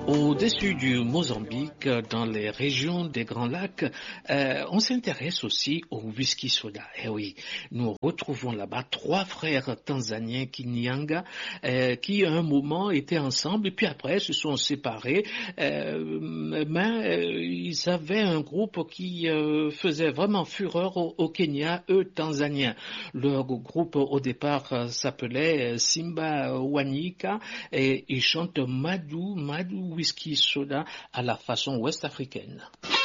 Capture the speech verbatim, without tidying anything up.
Au-dessus du Mozambique, dans les régions des Grands Lacs, euh, on s'intéresse aussi au whisky soda. Et oui, nous retrouvons là-bas trois frères tanzaniens Kinyanga euh, qui à un moment étaient ensemble et puis après se sont séparés. Euh, mais euh, ils avaient un groupe qui euh, faisait vraiment fureur au, au Kenya, eux Tanzaniens. Leur groupe au départ euh, s'appelait Simba Wanika et ils chantent Madou, Madou Whisky Soda à la façon ouest-africaine.